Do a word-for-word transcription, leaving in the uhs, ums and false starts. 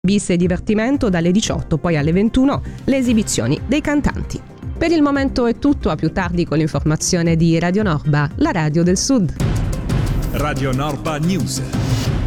Bis e divertimento dalle diciotto, poi alle ventuno le esibizioni dei cantanti. Per il momento è tutto, a più tardi con l'informazione di Radio Norba, la radio del Sud. Radio Norba News.